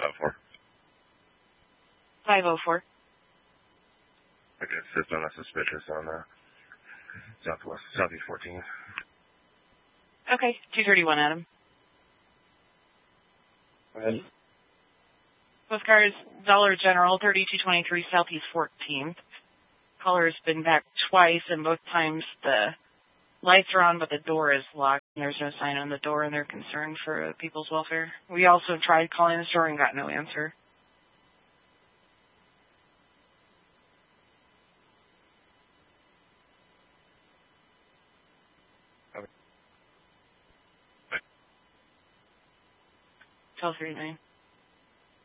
504. 504. Okay, assist on a suspicious on Southeast 14. Okay, 231, Adam. Go ahead. Postcard is Dollar General, 3223 Southeast 14th. Caller's been back twice, and both times the lights are on, but the door is locked. And there's no sign on the door, and they're concerned for people's welfare. We also tried calling the store and got no answer. Okay. 1239.